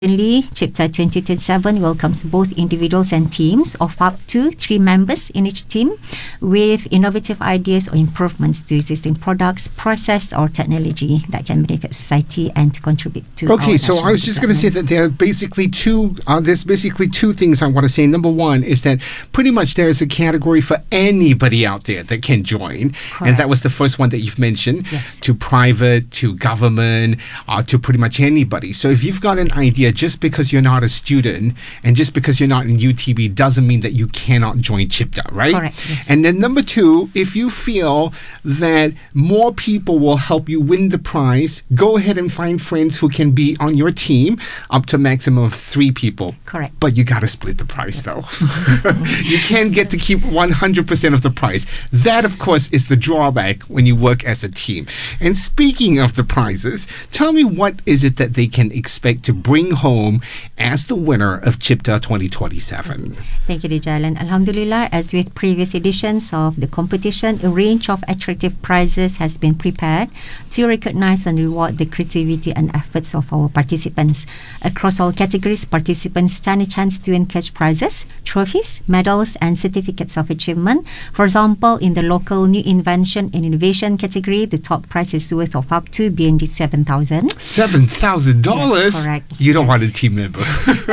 Currently, Chipta 2027 welcomes both individuals and teams of up to 3 members in each team with innovative ideas or improvements to existing products, process or technology that can benefit society and to contribute to Okay, so I was just going to say that there are basically two things I want to say. Number one is that pretty much there is a category for anybody out there that can join. Correct. And that was the first one that you've mentioned, Yes. to private, to government, to pretty much anybody. So if you've got an idea, just because you're not a student and just because you're not in UTB doesn't mean that you cannot join Chipta, right? Correct, yes. And then number two, if you feel that more people will help you win the prize, go ahead and find friends who can be on your team, up to a maximum of 3 people. Correct. But you got to split the prize though. You can't get to keep 100% of the prize. That, of course, is the drawback when you work as a team. And speaking of the prizes, tell me, what is it that they can expect to bring home as the winner of Chipta 2027? Thank you, Dijalan. Alhamdulillah, as with previous editions of the competition, a range of attractive prizes has been prepared to recognize and reward the creativity and efforts of our participants. Across all categories, participants stand a chance to win cash prizes, trophies, medals and certificates of achievement. For example, in the local new invention and innovation category, the top prize is worth of up to BND 7,000. $7,000? Yes, correct. You don't Yes. want a team member.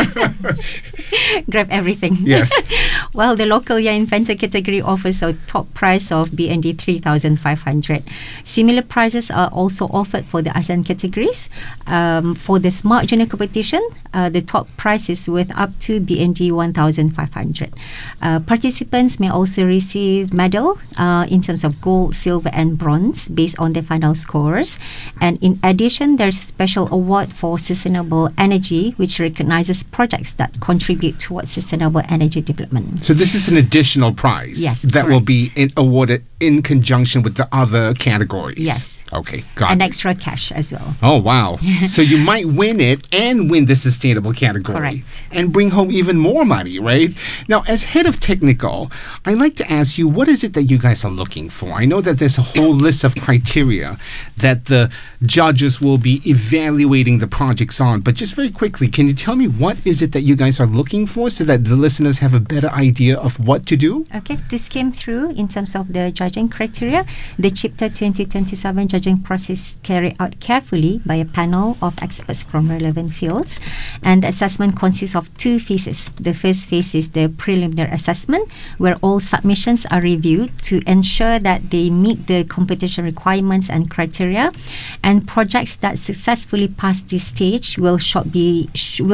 Grab everything. Yes. Well, the local young inventor category offers a top prize of BND 3,500. Similar prizes are also offered for the ASEAN categories. For the Smart Junior competition, the top prize is worth up to BND 1,500. Participants may also receive medal in terms of gold, silver and bronze based on their final scores. And in addition, there's a special award for sustainable energy, which recognizes projects that contribute towards sustainable energy development. So this is an additional prize, Yes, that will correct. be awarded in conjunction with the other categories. Yes. Okay, got And it. extra cash as well. Oh, wow. So you might win it and win the sustainable category. Correct. And bring home even more money, right? Now, as head of technical, I'd like to ask you, what is it that you guys are looking for? I know that there's a whole list of criteria that the judges will be evaluating the projects on. But just very quickly, can you tell me what is it that you guys are looking for so that the listeners have a better idea of what to do? Okay, to skim through in terms of the judging criteria, the Chipta 2027 judging process carried out carefully by a panel of experts from relevant fields, and the assessment consists of 2 phases. The first phase is the preliminary assessment, where all submissions are reviewed to ensure that they meet the competition requirements and criteria, and projects that successfully pass this stage will shortlisted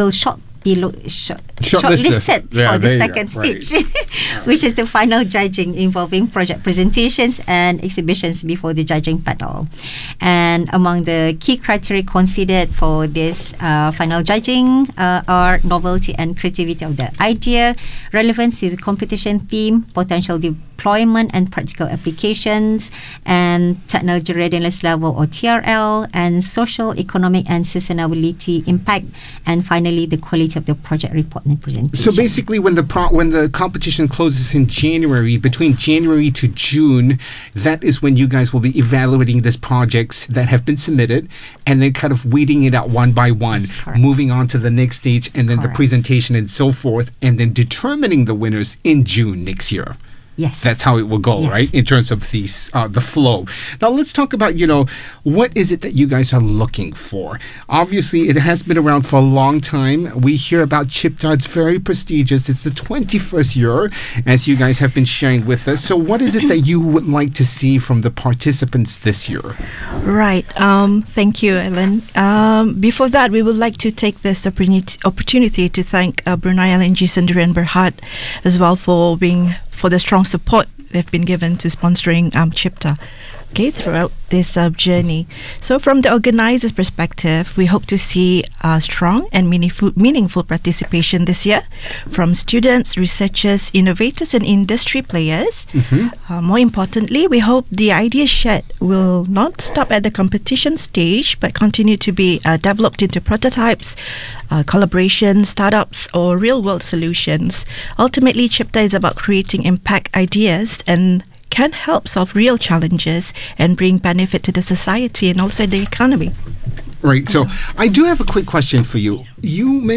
Yeah, for there the you go. second Right. stage, which is the final judging involving project presentations and exhibitions before the judging panel. And among the key criteria considered for this final judging are novelty and creativity of the idea, relevance to the competition theme, potential deployment and practical applications, and technology readiness level or TRL, and social, economic and sustainability impact, and finally the quality of the project report and presentation. So basically, when the competition closes in January, between January to June, that is when you guys will be evaluating these projects that have been submitted, and then kind of weeding it out one by one, That's correct. moving on to the next stage, and then the Correct. presentation and so forth, and then determining the winners in June next year. Yes. That's how it will go, Yes. right? In terms of the flow. Now let's talk about, what is it that you guys are looking for? Obviously, it has been around for a long time. We hear about Chipta. It's very prestigious. It's the 21st year, as you guys have been sharing with us. So what is it that you would like to see from the participants this year? Right. Thank you, Ellen. Before that, we would like to take this opportunity to thank Brunei LNG Sendirian Berhad as well for the strong support they've been given to sponsoring Chipta. Throughout this journey. So from the organizers' perspective, we hope to see strong and meaningful participation this year from students, researchers, innovators and industry players. More importantly, we hope the ideas shared will not stop at the competition stage but continue to be developed into prototypes, collaborations, startups or real-world solutions. Ultimately, Chipta is about creating impact ideas and can help solve real challenges and bring benefit to the society and also the economy. Right. So I do have a quick question for you. You